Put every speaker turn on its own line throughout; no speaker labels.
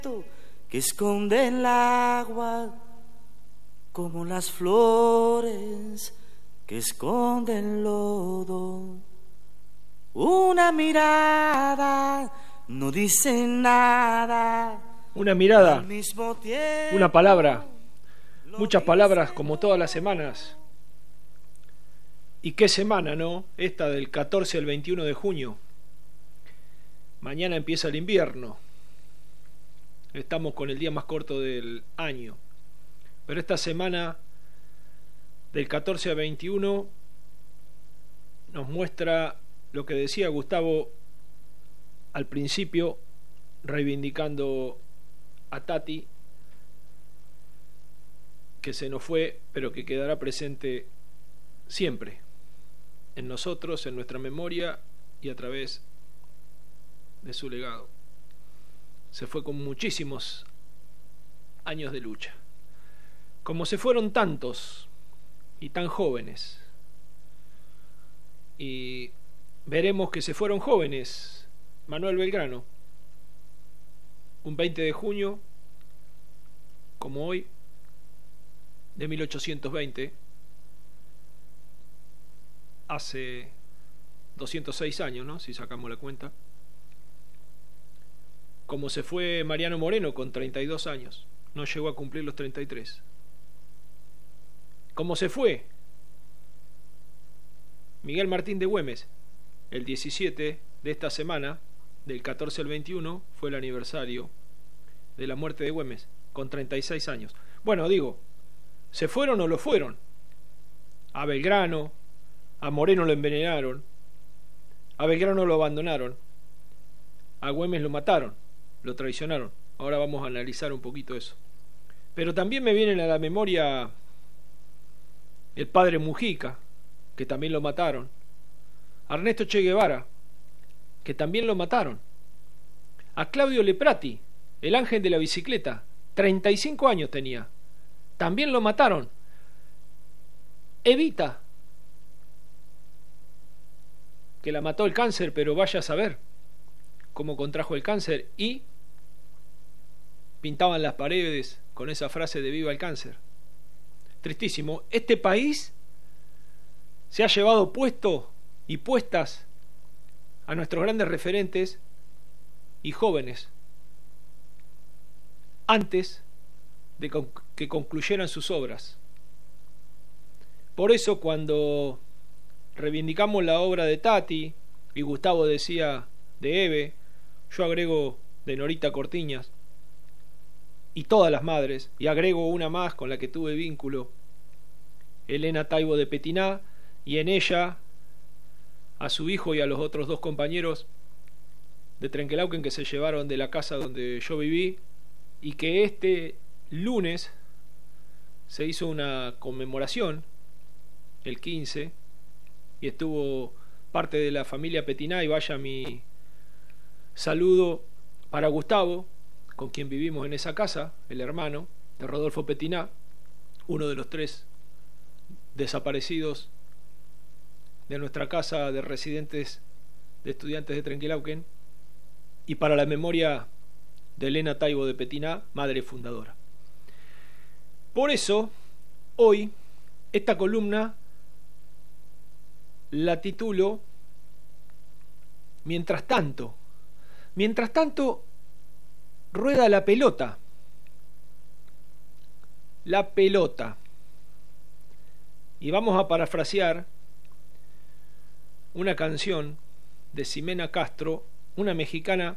que esconde el agua, como las flores que esconden el lodo. Una mirada no dice nada.
Una mirada,
Al mismo tiempo,
una palabra, muchas palabras como todas las semanas. ¿Y qué semana, no? Esta del 14 al 21 de junio. Mañana empieza el invierno. Estamos con el día más corto del año. Pero esta semana del 14 al 21 nos muestra lo que decía Gustavo al principio, reivindicando a Tati, que se nos fue, pero que quedará presente siempre en nosotros, en nuestra memoria y a través de su legado. Se fue con muchísimos años de lucha, como se fueron tantos y tan jóvenes, y veremos que se fueron jóvenes. Manuel Belgrano, un 20 de junio como hoy de 1820, hace 206 años, ¿no? Si sacamos la cuenta. Como se fue Mariano Moreno con 32 años, no llegó a cumplir los 33. Como se fue Miguel Martín de Güemes, el 17 de esta semana, del 14 al 21, fue el aniversario de la muerte de Güemes, con 36 años. Bueno, digo, ¿se fueron o lo fueron? A Belgrano, a Moreno lo envenenaron, a Belgrano lo abandonaron, a Güemes lo mataron, lo traicionaron. Ahora vamos a analizar un poquito eso. Pero también me vienen a la memoria el padre Mujica, que también lo mataron, a Ernesto Che Guevara, que también lo mataron, a Claudio Leprati, el ángel de la bicicleta, 35 años tenía, también lo mataron. Evita, que la mató el cáncer, pero vaya a saber cómo contrajo el cáncer, y pintaban las paredes con esa frase de viva el cáncer. Tristísimo. Este país se ha llevado puesto y puestas a nuestros grandes referentes y jóvenes antes de que concluyeran sus obras. Por eso, cuando reivindicamos la obra de Tati, y Gustavo decía de Eve, yo agrego de Norita Cortiñas y todas las madres, y agrego una más con la que tuve vínculo, Elena Taibo de Petiná, y en ella a su hijo y a los otros dos compañeros de Trenquelauquen que se llevaron de la casa donde yo viví, y que este lunes se hizo una conmemoración, el 15, y estuvo parte de la familia Petiná, y vaya mi saludo para Gustavo, con quien vivimos en esa casa, el hermano de Rodolfo Petiná, uno de los 3 desaparecidos de nuestra casa de residentes de estudiantes de Trenquelauquen, y para la memoria de Elena Taibo de Petiná, madre fundadora. Por eso, hoy, esta columna la titulo Mientras tanto. Mientras tanto, rueda la pelota. La pelota. Y vamos a parafrasear una canción de Ximena Castro, una mexicana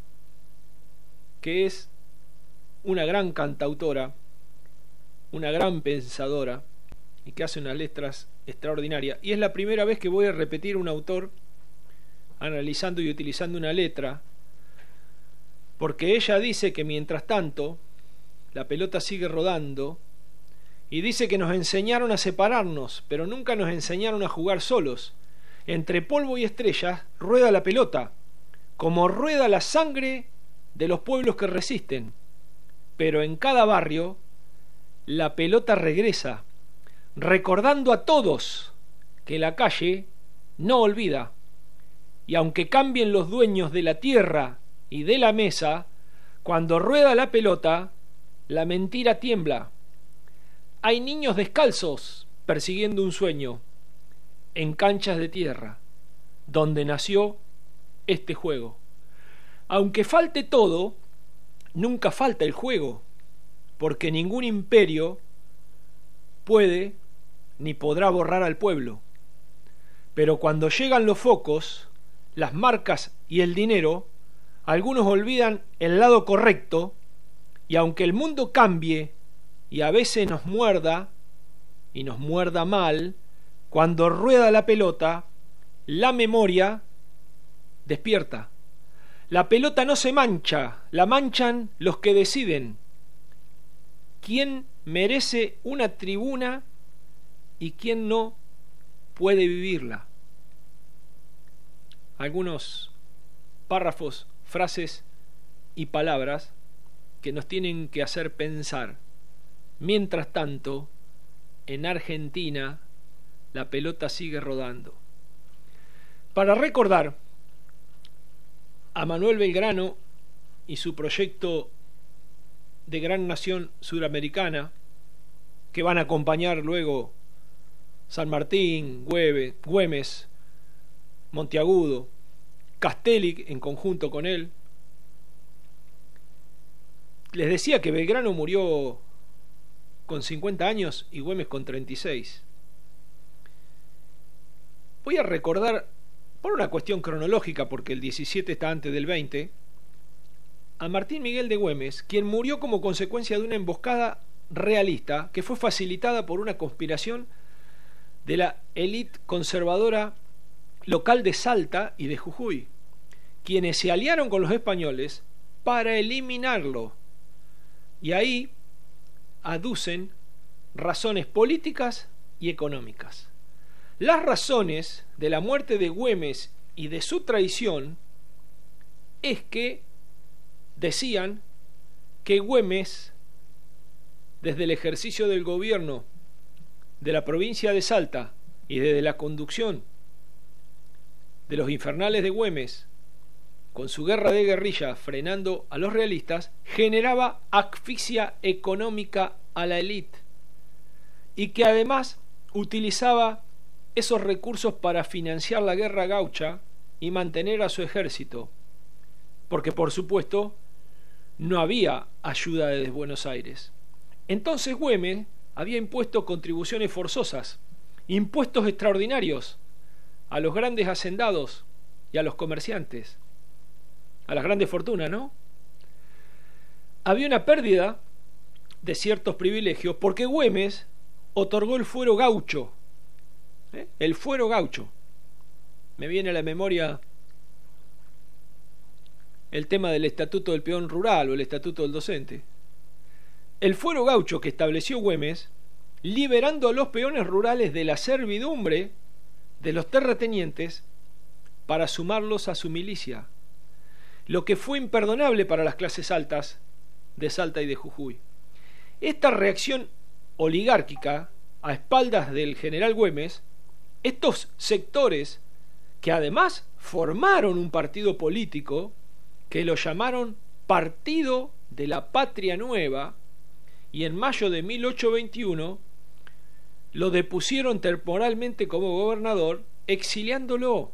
que es una gran cantautora, una gran pensadora, y que hace unas letras extraordinarias. Y es la primera vez que voy a repetir un autor analizando y utilizando una letra, porque ella dice que mientras tanto la pelota sigue rodando, y dice que nos enseñaron a separarnos, pero nunca nos enseñaron a jugar solos. Entre polvo y estrellas rueda la pelota, como rueda la sangre de los pueblos que resisten, pero en cada barrio la pelota regresa, recordando a todos que la calle no olvida, y aunque cambien los dueños de la tierra y de la mesa, Cuando rueda la pelota, la mentira tiembla. Hay niños descalzos persiguiendo un sueño en canchas de tierra, donde nació este juego. Aunque falte todo, nunca falta el juego, porque ningún imperio puede ni podrá borrar al pueblo. Pero cuando llegan los focos, las marcas y el dinero, algunos olvidan el lado correcto, y aunque el mundo cambie y a veces nos muerda, y nos muerda mal, cuando rueda la pelota, la memoria despierta. La pelota no se mancha, la manchan los que deciden quién merece una tribuna y quién no puede vivirla. Algunos párrafos, frases y palabras que nos tienen que hacer pensar. Mientras tanto, en Argentina, la pelota sigue rodando. Para recordar a Manuel Belgrano y su proyecto de gran nación suramericana, que van a acompañar luego San Martín, Güemes, Monteagudo, Castelli en conjunto con él. Les decía que Belgrano murió con 50 años y Güemes con 36. Voy a recordar, por una cuestión cronológica, porque el 17 está antes del 20, a Martín Miguel de Güemes, quien murió como consecuencia de una emboscada realista que fue facilitada por una conspiración de la élite conservadora local de Salta y de Jujuy, quienes se aliaron con los españoles para eliminarlo. Y ahí aducen razones políticas y económicas. Las razones de la muerte de Güemes y de su traición es que decían que Güemes, desde el ejercicio del gobierno de la provincia de Salta y desde la conducción de los infernales de Güemes, con su guerra de guerrilla frenando a los realistas, generaba asfixia económica a la élite y que además utilizaba esos recursos para financiar la guerra gaucha y mantener a su ejército, porque por supuesto no había ayuda desde Buenos Aires. Entonces Güemes había impuesto contribuciones forzosas, impuestos extraordinarios a los grandes hacendados y a los comerciantes, a las grandes fortunas, ¿no? Había una pérdida de ciertos privilegios porque Güemes otorgó el fuero gaucho. El fuero gaucho. Me viene a la memoria el tema del estatuto del peón rural o el estatuto del docente. El fuero gaucho que estableció Güemes, liberando a los peones rurales de la servidumbre de los terratenientes para sumarlos a su milicia, lo que fue imperdonable para las clases altas de Salta y de Jujuy. Esta reacción oligárquica a espaldas del general Güemes, estos sectores que además formaron un partido político que lo llamaron Partido de la Patria Nueva, y en mayo de 1821 lo depusieron temporalmente como gobernador, exiliándolo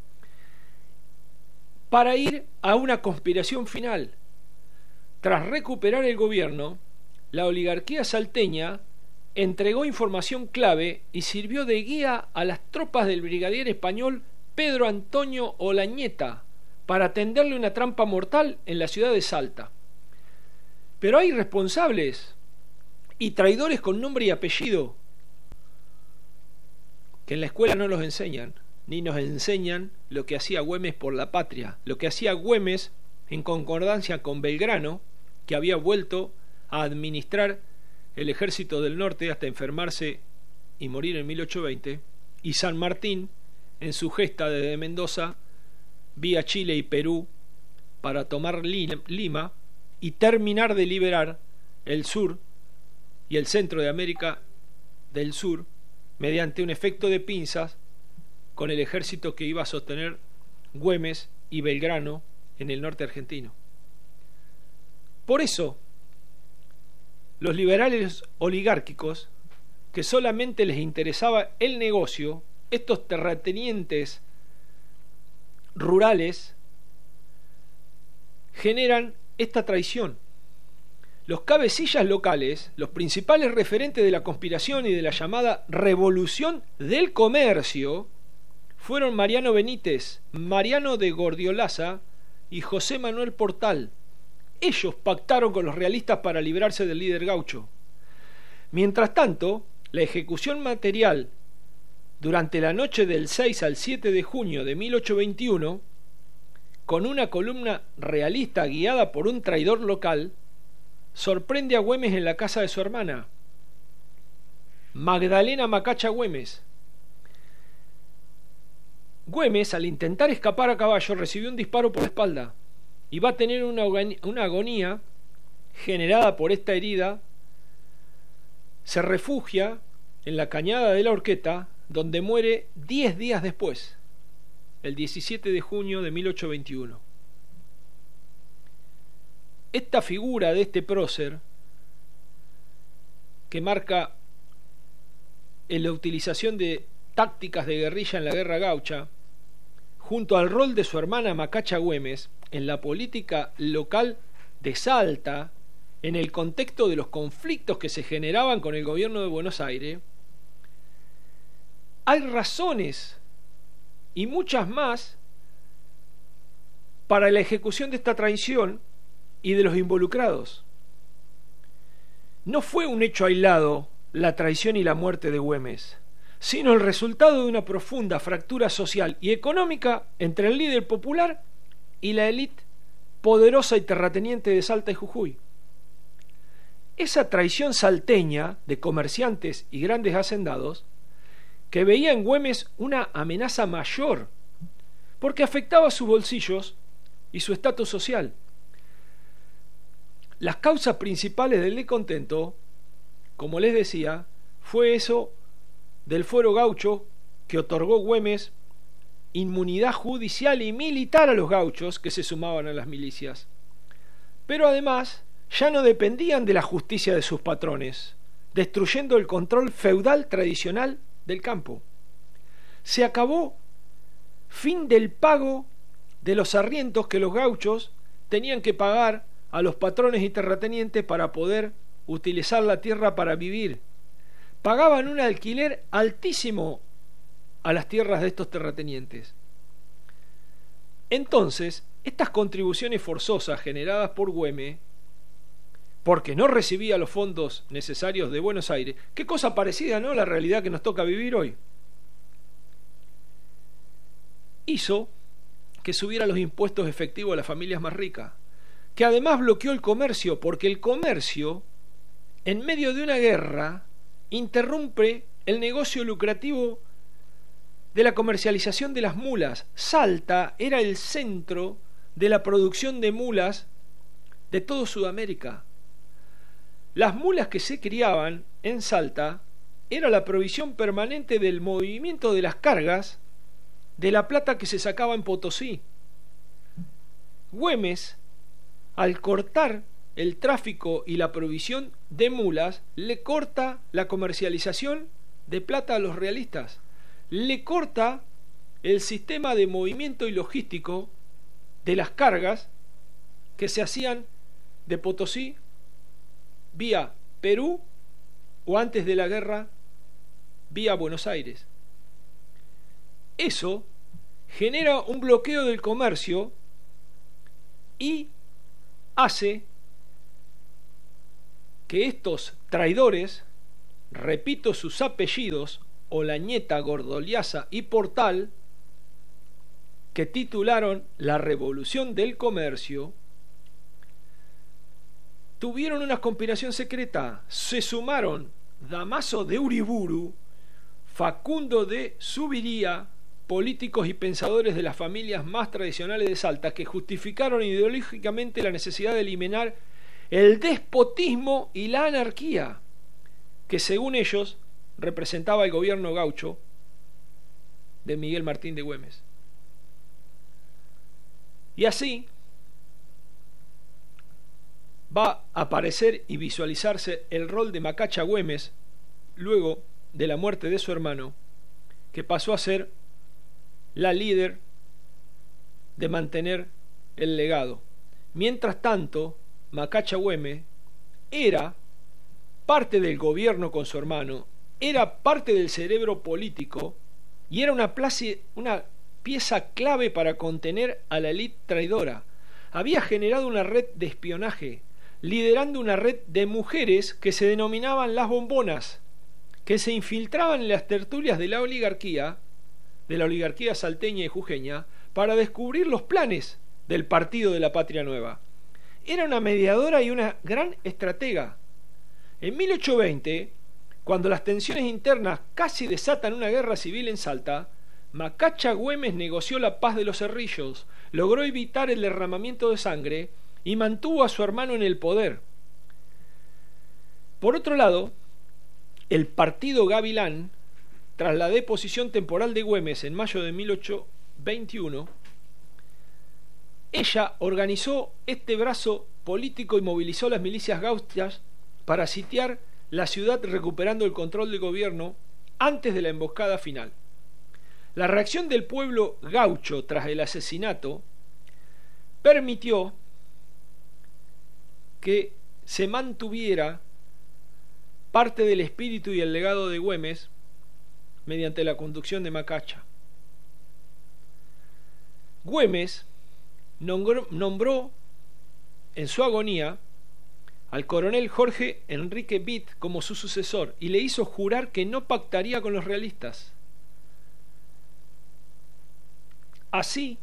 para ir a una conspiración final. Tras recuperar el gobierno, la oligarquía salteña entregó información clave y sirvió de guía a las tropas del brigadier español Pedro Antonio Olañeta para tenderle una trampa mortal en la ciudad de Salta. Pero hay responsables y traidores con nombre y apellido que en la escuela no los enseñan, ni nos enseñan lo que hacía Güemes por la patria, lo que hacía Güemes en concordancia con Belgrano, que había vuelto a administrar el ejército del norte hasta enfermarse y morir en 1820, y San Martín en su gesta desde Mendoza vía Chile y Perú para tomar Lima y terminar de liberar el sur y el centro de América del Sur mediante un efecto de pinzas con el ejército que iba a sostener Güemes y Belgrano en el norte argentino. Por eso, los liberales oligárquicos, que solamente les interesaba el negocio, estos terratenientes rurales, generan esta traición. Los cabecillas locales, los principales referentes de la conspiración y de la llamada revolución del comercio, fueron Mariano Benítez, Mariano de Gordiolaza y José Manuel Portal. Ellos pactaron con los realistas para librarse del líder gaucho. Mientras tanto, la ejecución material durante la noche del 6 al 7 de junio de 1821, con una columna realista guiada por un traidor local, sorprende a Güemes en la casa de su hermana, Magdalena Macacha Güemes. Güemes, al intentar escapar a caballo, recibió un disparo por la espalda y va a tener una agonía generada por esta herida. Se refugia en la cañada de la Horqueta, donde muere 10 días después, el 17 de junio de 1821. Esta figura de este prócer, que marca en la utilización de tácticas de guerrilla en la guerra gaucha, junto al rol de su hermana Macacha Güemes en la política local de Salta, en el contexto de los conflictos que se generaban con el gobierno de Buenos Aires, hay razones y muchas más para la ejecución de esta traición y de los involucrados. No fue un hecho aislado la traición y la muerte de Güemes, sino el resultado de una profunda fractura social y económica entre el líder popular y la élite poderosa y terrateniente de Salta y Jujuy. Esa traición salteña de comerciantes y grandes hacendados, que veía en Güemes una amenaza mayor, porque afectaba sus bolsillos y su estatus social. Las causas principales del descontento, como les decía, fue eso del fuero gaucho que otorgó Güemes inmunidad judicial y militar a los gauchos que se sumaban a las milicias. Pero además ya no dependían de la justicia de sus patrones, destruyendo el control feudal tradicional del campo. Se acabó fin del pago de los arriendos que los gauchos tenían que pagar a los patrones y terratenientes para poder utilizar la tierra para vivir. Pagaban un alquiler altísimo a las tierras de estos terratenientes. Entonces, estas contribuciones forzosas generadas por Güemes, porque no recibía los fondos necesarios de Buenos Aires, qué cosa parecida, ¿no?, a la realidad que nos toca vivir hoy, hizo que subiera los impuestos efectivos a las familias más ricas, que además bloqueó el comercio, porque el comercio, en medio de una guerra, interrumpe el negocio lucrativo de la comercialización de las mulas. Salta era el centro de la producción de mulas de toda Sudamérica. Las mulas que se criaban en Salta era la provisión permanente del movimiento de las cargas de la plata que se sacaba en Potosí. Güemes, al cortar el tráfico y la provisión de mulas, le corta la comercialización de plata a los realistas, le corta el sistema de movimiento y logístico de las cargas que se hacían de Potosí vía Perú o antes de la guerra vía Buenos Aires. Eso genera un bloqueo del comercio y hace que estos traidores, repito sus apellidos, Olañeta, Gordoliaza y Portal, que titularon La Revolución del Comercio, tuvieron una conspiración secreta. Se sumaron Damaso de Uriburu, Facundo de Subiría, políticos y pensadores de las familias más tradicionales de Salta, que justificaron ideológicamente la necesidad de eliminar el despotismo y la anarquía que, según ellos, representaba el gobierno gaucho de Miguel Martín de Güemes. Y así, va a aparecer y visualizarse el rol de Macacha Güemes luego de la muerte de su hermano, que pasó a ser la líder de mantener el legado. Mientras tanto, Macacha Güemes era parte del gobierno con su hermano, era parte del cerebro político y era una pieza clave para contener a la élite traidora. Había generado una red de espionaje, liderando una red de mujeres que se denominaban las bombonas, que se infiltraban en las tertulias de la oligarquía salteña y jujeña, para descubrir los planes del Partido de la Patria Nueva. Era una mediadora y una gran estratega. En 1820, cuando las tensiones internas casi desatan una guerra civil en Salta, Macacha Güemes negoció la paz de los Cerrillos, logró evitar el derramamiento de sangre y mantuvo a su hermano en el poder. Por otro lado, el Partido Gavilán, tras la deposición temporal de Güemes en mayo de 1821, ella organizó este brazo político y movilizó las milicias gauchas para sitiar la ciudad, recuperando el control del gobierno antes de la emboscada final. La reacción del pueblo gaucho tras el asesinato permitió que se mantuviera parte del espíritu y el legado de Güemes mediante la conducción de Macacha. Güemes nombró en su agonía al coronel Jorge Enrique Vitt como su sucesor y le hizo jurar que no pactaría con los realistas. Así,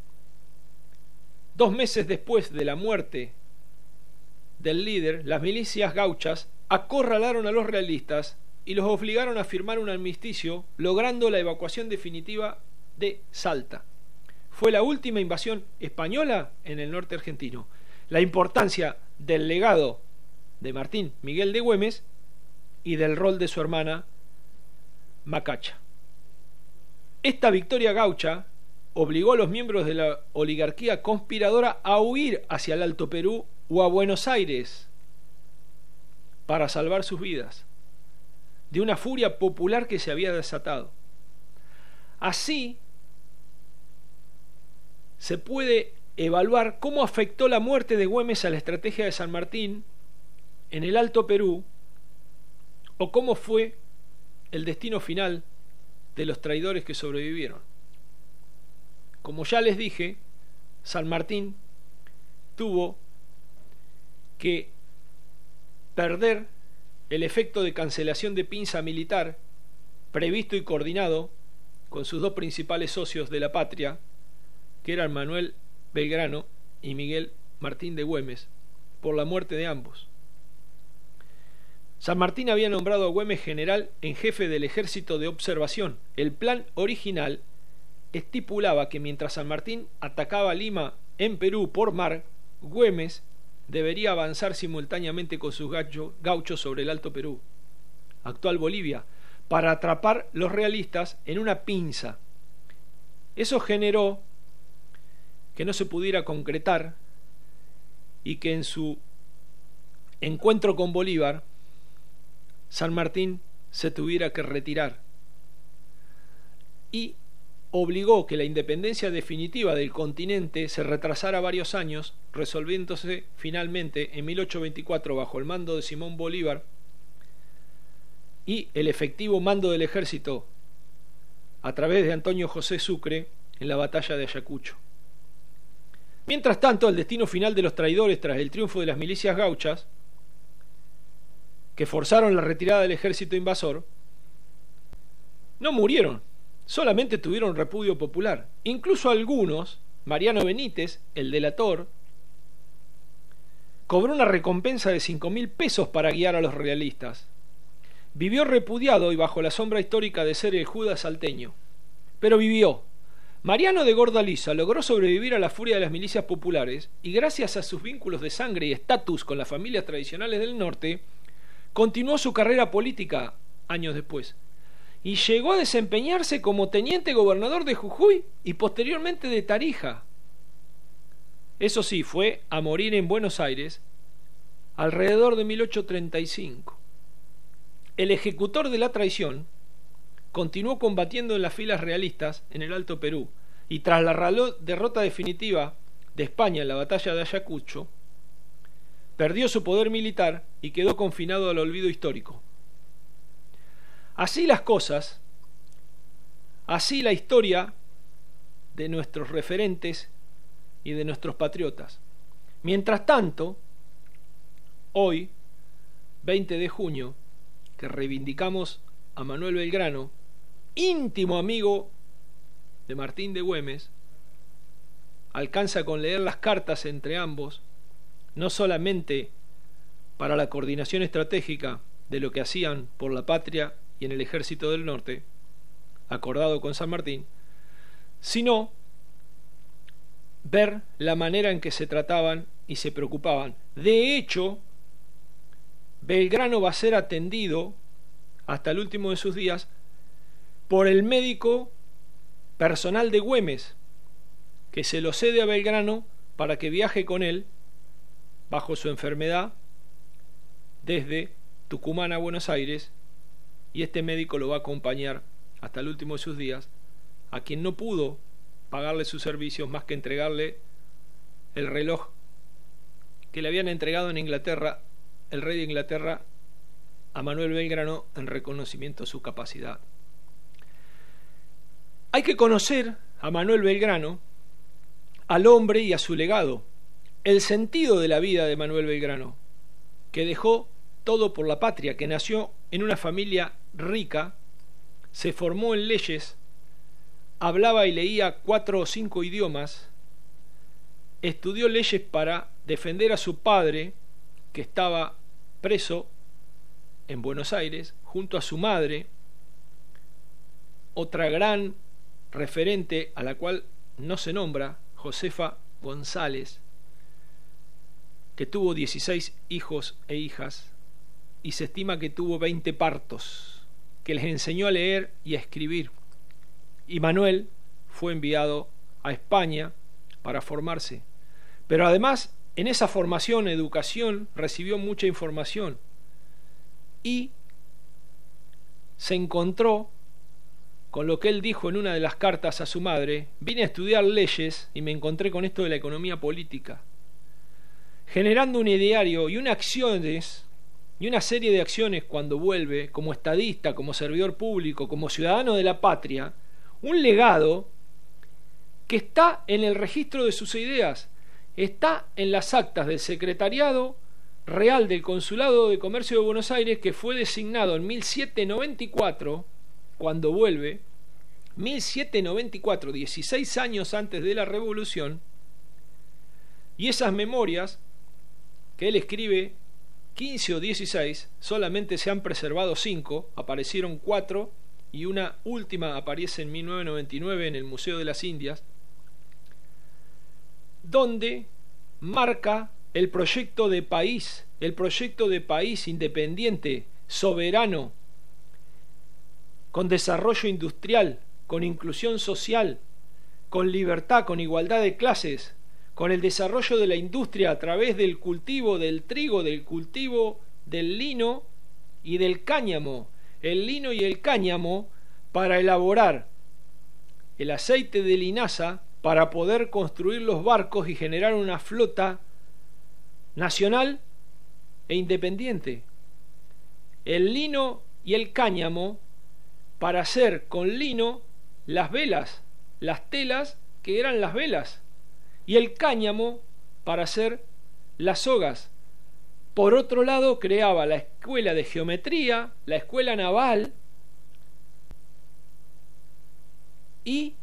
2 meses después de la muerte del líder, las milicias gauchas acorralaron a los realistas y los obligaron a firmar un armisticio, logrando la evacuación definitiva de Salta. Fue la última invasión española en el norte argentino. La importancia del legado de Martín Miguel de Güemes y del rol de su hermana Macacha. Esta victoria gaucha obligó a los miembros de la oligarquía conspiradora a huir hacia el Alto Perú o a Buenos Aires para salvar sus vidas de una furia popular que se había desatado. Así se puede evaluar cómo afectó la muerte de Güemes a la estrategia de San Martín en el Alto Perú, o cómo fue el destino final de los traidores que sobrevivieron. Como ya les dije, San Martín tuvo que perder el efecto de cancelación de pinza militar previsto y coordinado con sus 2 principales socios de la patria, que eran Manuel Belgrano y Miguel Martín de Güemes, por la muerte de ambos. San Martín había nombrado a Güemes general en jefe del ejército de observación. El plan original estipulaba que mientras San Martín atacaba Lima en Perú por mar, Güemes debería avanzar simultáneamente con sus gauchos sobre el Alto Perú, actual Bolivia, para atrapar los realistas en una pinza. Eso generó que no se pudiera concretar y que en su encuentro con Bolívar, San Martín se tuviera que retirar, y obligó que la independencia definitiva del continente se retrasara varios años, resolviéndose finalmente en 1824 bajo el mando de Simón Bolívar y el efectivo mando del ejército a través de Antonio José Sucre en la batalla de Ayacucho. Mientras tanto, el destino final de los traidores tras el triunfo de las milicias gauchas, que forzaron la retirada del ejército invasor, no murieron, solamente tuvieron repudio popular. Incluso algunos, Mariano Benítez, el delator, cobró una recompensa de 5.000 pesos para guiar a los realistas. Vivió repudiado y bajo la sombra histórica de ser el Judas salteño, pero vivió. Mariano de Gordaliza logró sobrevivir a la furia de las milicias populares y gracias a sus vínculos de sangre y estatus con las familias tradicionales del norte, continuó su carrera política años después y llegó a desempeñarse como teniente gobernador de Jujuy y posteriormente de Tarija. Eso sí, fue a morir en Buenos Aires alrededor de 1835. El ejecutor de la traición continuó combatiendo en las filas realistas en el Alto Perú y tras la derrota definitiva de España en la batalla de Ayacucho, perdió su poder militar y quedó confinado al olvido histórico. Así las cosas, así la historia de nuestros referentes y de nuestros patriotas. Mientras tanto, hoy, 20 de junio, que reivindicamos a Manuel Belgrano, íntimo amigo de Martín de Güemes, alcanza con leer las cartas entre ambos, no solamente para la coordinación estratégica de lo que hacían por la patria y en el Ejército del Norte, acordado con San Martín, sino ver la manera en que se trataban y se preocupaban. De hecho, Belgrano va a ser atendido hasta el último de sus días por el médico personal de Güemes, que se lo cede a Belgrano para que viaje con él bajo su enfermedad desde Tucumán a Buenos Aires, y este médico lo va a acompañar hasta el último de sus días, a quien no pudo pagarle sus servicios más que entregarle el reloj que le habían entregado en Inglaterra el rey de Inglaterra a Manuel Belgrano en reconocimiento a su capacidad. Hay que conocer a Manuel Belgrano, al hombre y a su legado, el sentido de la vida de Manuel Belgrano, que dejó todo por la patria, que nació en una familia rica, se formó en leyes, hablaba y leía 4 o 5 idiomas, estudió leyes para defender a su padre, que estaba preso en Buenos Aires, junto a su madre, otra gran referente a la cual no se nombra, Josefa González, que tuvo 16 hijos e hijas, y se estima que tuvo 20 partos, que les enseñó a leer y a escribir. Y Manuel fue enviado a España para formarse. Pero además, en esa formación, educación, recibió mucha información y se encontró con lo que él dijo en una de las cartas a su madre: vine a estudiar leyes y me encontré con esto de la economía política, generando un ideario y una serie de acciones cuando vuelve como estadista, como servidor público, como ciudadano de la patria, un legado que está en el registro de sus ideas, está en las actas del Secretariado Real del Consulado de Comercio de Buenos Aires, que fue designado en 1794, cuando vuelve, 1794, 16 años antes de la Revolución, y esas memorias que él escribe 15 o 16, solamente se han preservado 5, aparecieron 4 y una última aparece en 1999 en el Museo de las Indias, donde marca el proyecto de país independiente, soberano, con desarrollo industrial, con inclusión social, con libertad, con igualdad de clases, con el desarrollo de la industria a través del cultivo del trigo, del cultivo del lino y del cáñamo. El lino y el cáñamo para elaborar el aceite de linaza, para poder construir los barcos y generar una flota nacional e independiente. El lino y el cáñamo para hacer con lino las velas, las telas que eran las velas, y el cáñamo para hacer las sogas. Por otro lado, creaba la escuela de geometría, la escuela naval, y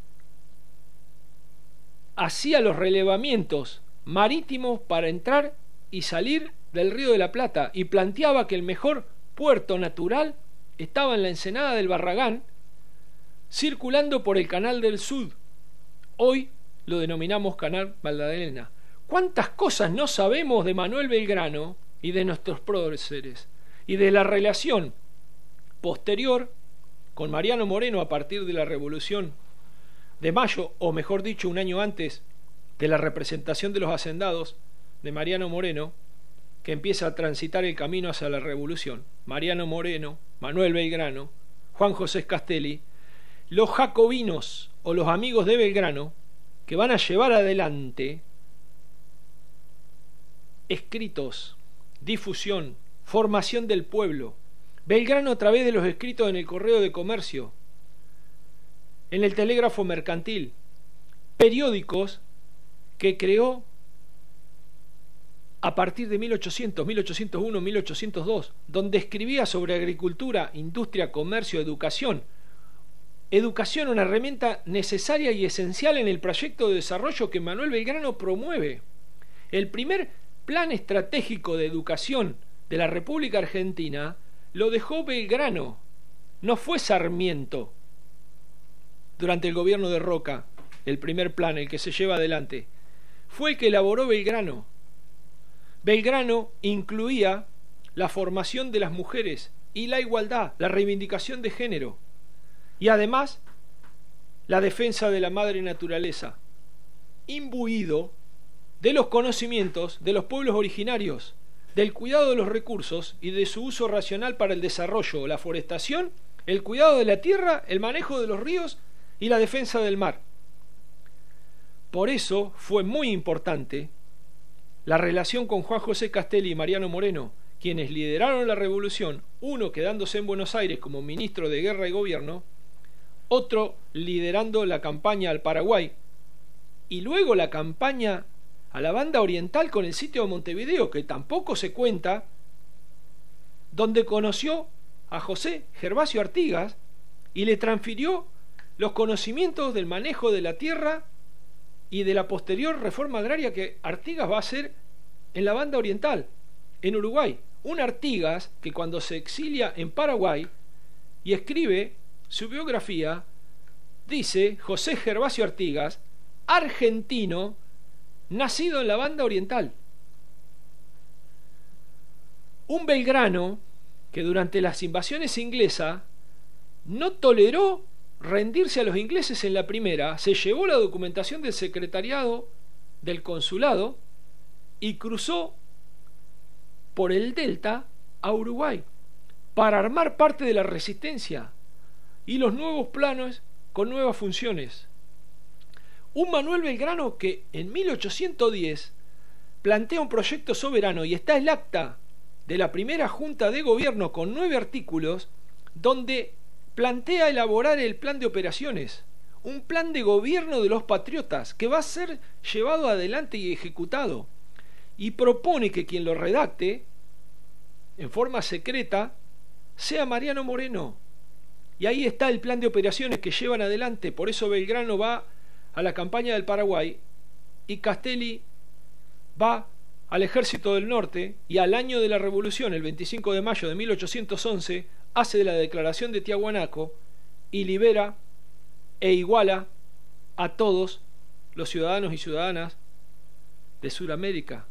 hacía los relevamientos marítimos para entrar y salir del Río de la Plata, y planteaba que el mejor puerto natural estaba en la ensenada del Barragán, circulando por el Canal del Sud. Hoy lo denominamos Canal Magdalena. ¿Cuántas cosas no sabemos de Manuel Belgrano y de nuestros próceres, y de la relación posterior con Mariano Moreno a partir de la Revolución de Mayo, o mejor dicho, un año antes de la representación de los hacendados de Mariano Moreno, que empieza a transitar el camino hacia la revolución. Mariano Moreno, Manuel Belgrano, Juan José Castelli, los jacobinos o los amigos de Belgrano, que van a llevar adelante escritos, difusión, formación del pueblo. Belgrano a través de los escritos en el Correo de Comercio, en el Telégrafo Mercantil, periódicos que creó a partir de 1800, 1801, 1802, donde escribía sobre agricultura, industria, comercio, educación. Educación, una herramienta necesaria y esencial en el proyecto de desarrollo que Manuel Belgrano promueve. El primer plan estratégico de educación de la República Argentina lo dejó Belgrano, no fue Sarmiento. Durante el gobierno de Roca, el primer plan, el que se lleva adelante, fue el que elaboró Belgrano. Belgrano incluía la formación de las mujeres y la igualdad, la reivindicación de género, y además la defensa de la madre naturaleza, imbuido de los conocimientos de los pueblos originarios, del cuidado de los recursos y de su uso racional para el desarrollo, la forestación, el cuidado de la tierra, el manejo de los ríos y la defensa del mar. Por eso fue muy importante la relación con Juan José Castelli y Mariano Moreno, quienes lideraron la revolución, uno quedándose en Buenos Aires como ministro de Guerra y Gobierno, otro liderando la campaña al Paraguay, y luego la campaña a la banda oriental con el sitio de Montevideo, que tampoco se cuenta, donde conoció a José Gervasio Artigas y le transfirió los conocimientos del manejo de la tierra y de la posterior reforma agraria que Artigas va a hacer en la banda oriental, en Uruguay. Un Artigas que cuando se exilia en Paraguay y escribe su biografía, dice José Gervasio Artigas, argentino, nacido en la banda oriental. Un Belgrano que durante las invasiones inglesas no toleró rendirse a los ingleses en la primera, se llevó la documentación del secretariado del consulado y cruzó por el delta a Uruguay para armar parte de la resistencia y los nuevos planos con nuevas funciones. Un Manuel Belgrano que en 1810 plantea un proyecto soberano, y está el acta de la primera Junta de Gobierno con 9 artículos, donde plantea elaborar el plan de operaciones, un plan de gobierno de los patriotas que va a ser llevado adelante y ejecutado, y propone que quien lo redacte en forma secreta sea Mariano Moreno. Y ahí está el plan de operaciones que llevan adelante. Por eso Belgrano va a la campaña del Paraguay y Castelli va al Ejército del Norte, y al año de la Revolución, el 25 de mayo de 1811, hace de la Declaración de Tiahuanaco y libera e iguala a todos los ciudadanos y ciudadanas de Sudamérica.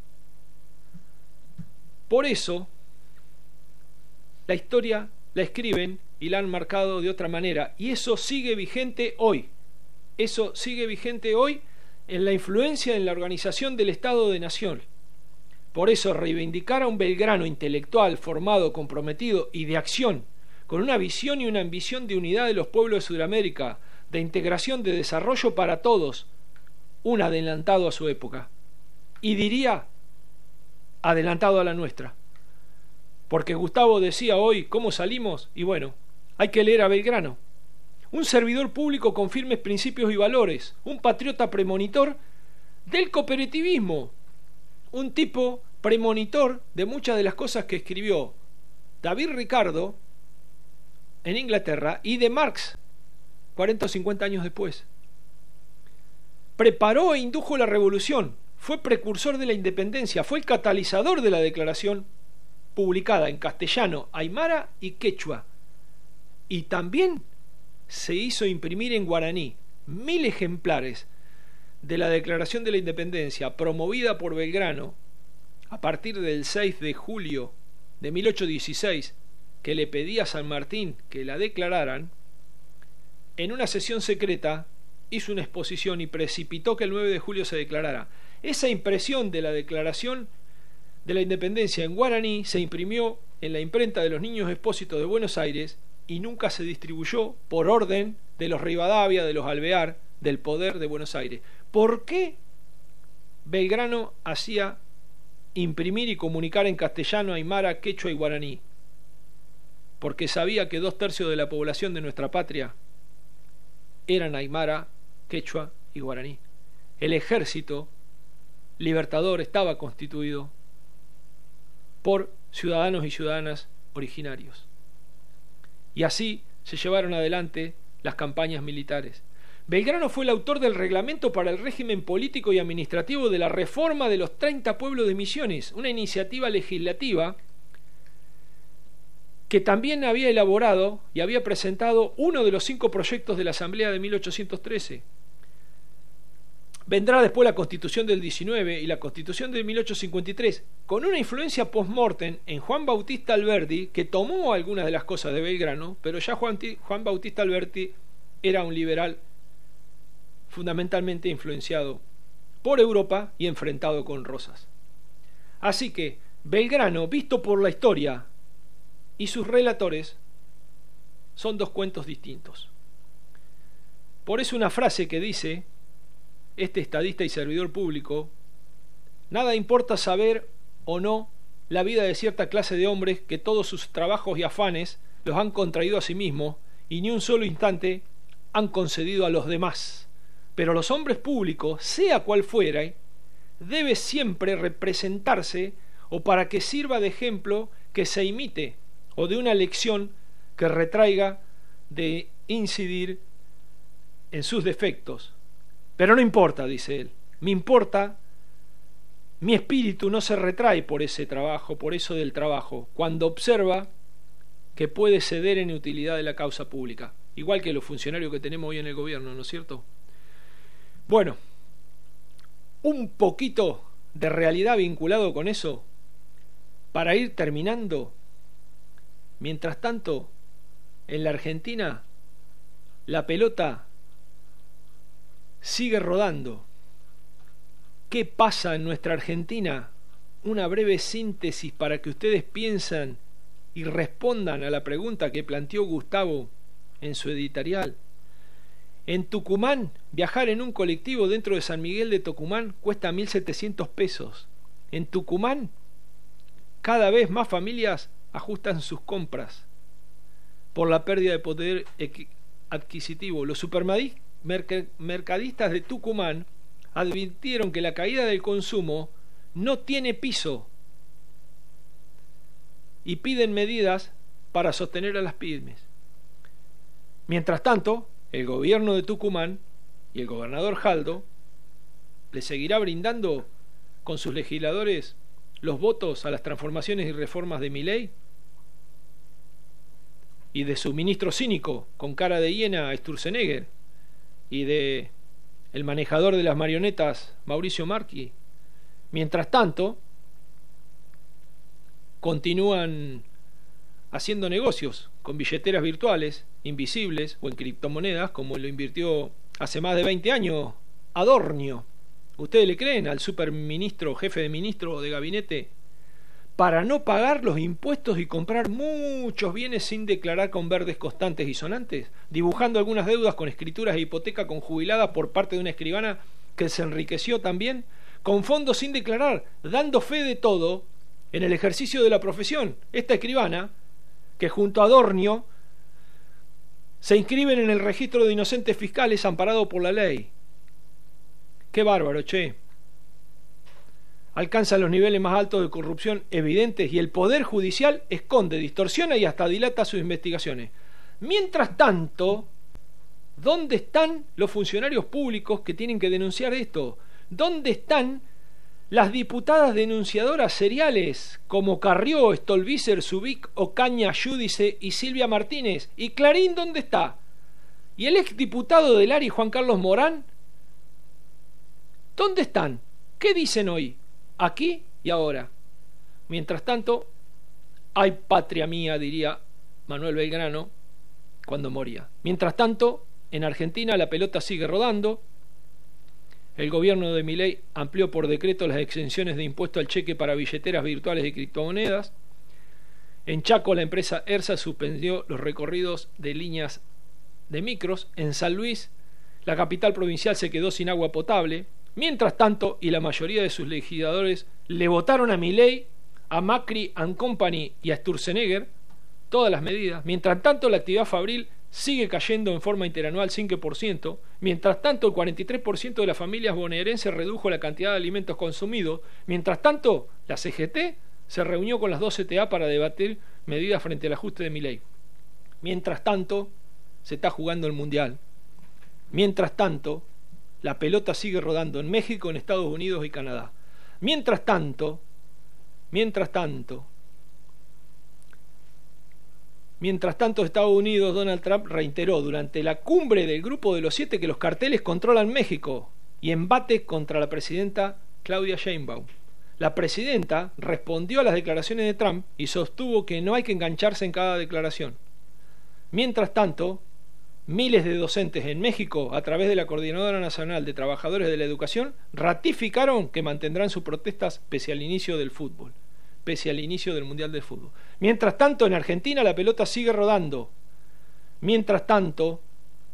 Por eso la historia la escriben y la han marcado de otra manera, y eso sigue vigente hoy. Eso sigue vigente hoy en la influencia en la organización del Estado de Nación. Por eso reivindicar a un Belgrano intelectual, formado, comprometido y de acción, con una visión y una ambición de unidad de los pueblos de Sudamérica, de integración, de desarrollo para todos, un adelantado a su época. Y diría, adelantado a la nuestra. Porque Gustavo decía hoy, ¿cómo salimos? Y bueno, hay que leer a Belgrano. Un servidor público con firmes principios y valores, un patriota premonitor del cooperativismo, un tipo premonitor de muchas de las cosas que escribió David Ricardo en Inglaterra y de Marx 40 o 50 años después. Preparó e indujo la revolución, fue precursor de la independencia, fue el catalizador de la declaración publicada en castellano, aymara y quechua, y también se hizo imprimir en guaraní 1000 ejemplares de la Declaración de la Independencia, promovida por Belgrano a partir del 6 de julio de 1816, que le pedía a San Martín que la declararan. En una sesión secreta hizo una exposición y precipitó que el 9 de julio se declarara. Esa impresión de la declaración de la independencia en guaraní se imprimió en la imprenta de los Niños Expósitos de Buenos Aires y nunca se distribuyó por orden de los Rivadavia, de los Alvear, del poder de Buenos Aires. ¿Por qué Belgrano hacía imprimir y comunicar en castellano, aymara, quechua y guaraní? Porque sabía que 2/3 de la población de nuestra patria eran aymara, quechua y guaraní. El ejército libertador estaba constituido por ciudadanos y ciudadanas originarios. Y así se llevaron adelante las campañas militares. Belgrano fue el autor del reglamento para el régimen político y administrativo de la reforma de los 30 pueblos de Misiones, una iniciativa legislativa que también había elaborado y había presentado uno de los 5 proyectos de la Asamblea de 1813. Vendrá después la Constitución del 19 y la Constitución de 1853, con una influencia post-mortem en Juan Bautista Alberti, que tomó algunas de las cosas de Belgrano, pero ya Juan Bautista Alberti era un liberal fundamentalmente influenciado por Europa y enfrentado con Rosas. Así que Belgrano, visto por la historia y sus relatores, son 2 cuentos distintos. Por eso una frase que dice este estadista y servidor público: nada importa saber o no la vida de cierta clase de hombres que todos sus trabajos y afanes los han contraído a sí mismos y ni un solo instante han concedido a los demás. Pero los hombres públicos, sea cual fuera, debe siempre representarse o para que sirva de ejemplo que se imite o de una lección que retraiga de incidir en sus defectos. Pero no importa, dice él, me importa, mi espíritu no se retrae por ese trabajo, por eso del trabajo, cuando observa que puede ceder en utilidad de la causa pública, igual que los funcionarios que tenemos hoy en el gobierno, ¿no es cierto? Bueno, un poquito de realidad vinculado con eso, para ir terminando. Mientras tanto, en la Argentina, la pelota sigue rodando. ¿Qué pasa en nuestra Argentina? Una breve síntesis para que ustedes piensen y respondan a la pregunta que planteó Gustavo en su editorial. En Tucumán, viajar en un colectivo dentro de San Miguel de Tucumán cuesta 1.700 pesos. En Tucumán, cada vez más familias ajustan sus compras por la pérdida de poder adquisitivo. Los supermercadistas de Tucumán advirtieron que la caída del consumo no tiene piso y piden medidas para sostener a las pymes. Mientras tanto, el gobierno de Tucumán y el gobernador Jaldo le seguirá brindando con sus legisladores los votos a las transformaciones y reformas de Milei y de su ministro cínico con cara de hiena Sturzenegger y de el manejador de las marionetas Mauricio Macri. Mientras tanto, continúan haciendo negocios con billeteras virtuales, invisibles o en criptomonedas, como lo invirtió hace más de 20 años Adornio. ¿Ustedes le creen al superministro, jefe de ministro de gabinete, para no pagar los impuestos y comprar muchos bienes sin declarar con verdes constantes y sonantes, dibujando algunas deudas con escrituras de hipoteca con jubiladas por parte de una escribana que se enriqueció también, con fondos sin declarar, dando fe de todo en el ejercicio de la profesión? Esta escribana, que junto a Adornio se inscriben en el registro de inocentes fiscales amparado por la ley. Qué bárbaro, che. Alcanzan los niveles más altos de corrupción evidentes y el Poder Judicial esconde, distorsiona y hasta dilata sus investigaciones. Mientras tanto, ¿dónde están los funcionarios públicos que tienen que denunciar esto? ¿Dónde están las diputadas denunciadoras seriales como Carrió, Stolbizer, Subic, Ocaña, Giudice y Silvia Martínez? ¿Y Clarín dónde está? ¿Y el exdiputado del ARI, Juan Carlos Morán? ¿Dónde están? ¿Qué dicen hoy? Aquí y ahora. Mientras tanto, ay patria mía, diría Manuel Belgrano cuando moría. Mientras tanto, en Argentina la pelota sigue rodando. El gobierno de Milei amplió por decreto las exenciones de impuesto al cheque para billeteras virtuales y criptomonedas. En Chaco, la empresa ERSA suspendió los recorridos de líneas de micros. En San Luis, la capital provincial se quedó sin agua potable. Mientras tanto, y la mayoría de sus legisladores le votaron a Milei, a Macri and Company y a Sturzenegger todas las medidas. Mientras tanto, la actividad fabril sigue cayendo en forma interanual 5%. Mientras tanto, el 43% de las familias bonaerenses redujo la cantidad de alimentos consumidos. Mientras tanto, la CGT se reunió con las dos CTA para debatir medidas frente al ajuste de Milei. Mientras tanto, se está jugando el Mundial. Mientras tanto, la pelota sigue rodando en México, en Estados Unidos y Canadá. Mientras tanto, Estados Unidos, Donald Trump reiteró durante la cumbre del Grupo de los 7 que los carteles controlan México y embate contra la presidenta Claudia Sheinbaum. La presidenta respondió a las declaraciones de Trump y sostuvo que no hay que engancharse en cada declaración. Mientras tanto, miles de docentes en México, a través de la Coordinadora Nacional de Trabajadores de la Educación, ratificaron que mantendrán sus protestas pese al inicio del fútbol, pese al inicio del Mundial de Fútbol. Mientras tanto, en Argentina la pelota sigue rodando. Mientras tanto,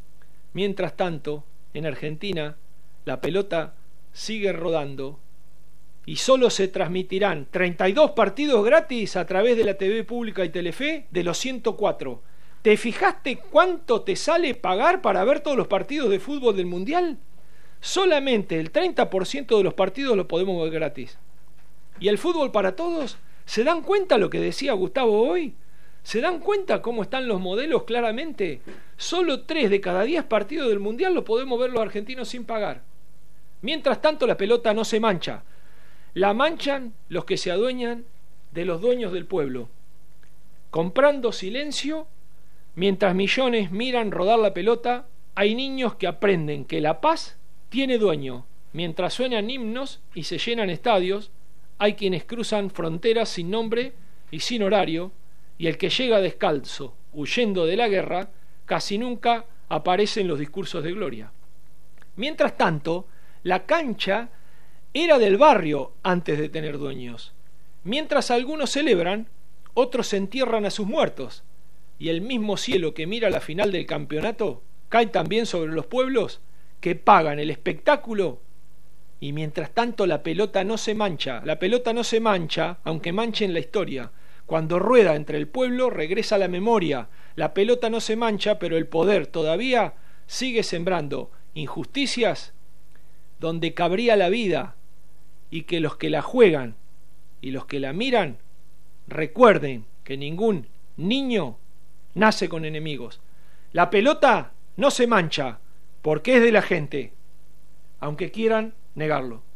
en Argentina la pelota sigue rodando y solo se transmitirán 32 partidos gratis a través de la TV pública y Telefe de los 104. ¿Te fijaste cuánto te sale pagar para ver todos los partidos de fútbol del Mundial? Solamente el 30% de los partidos lo podemos ver gratis. ¿Y el fútbol para todos? ¿Se dan cuenta lo que decía Gustavo hoy? ¿Se dan cuenta cómo están los modelos claramente? Solo 3 de cada 10 partidos del Mundial lo podemos ver los argentinos sin pagar. Mientras tanto, la pelota no se mancha. La manchan los que se adueñan de los dueños del pueblo, comprando silencio. Mientras millones miran rodar la pelota, hay niños que aprenden que la paz tiene dueño. Mientras suenan himnos y se llenan estadios, hay quienes cruzan fronteras sin nombre y sin horario, y el que llega descalzo, huyendo de la guerra, casi nunca aparece en los discursos de gloria. Mientras tanto, la cancha era del barrio antes de tener dueños. Mientras algunos celebran, otros entierran a sus muertos. Y el mismo cielo que mira la final del campeonato cae también sobre los pueblos que pagan el espectáculo. Y mientras tanto la pelota no se mancha, aunque manchen la historia. Cuando rueda entre el pueblo regresa la memoria. La pelota no se mancha, pero el poder todavía sigue sembrando injusticias donde cabría la vida, y que los que la juegan y los que la miran recuerden que ningún niño nace con enemigos. La pelota no se mancha porque es de la gente, aunque quieran negarlo.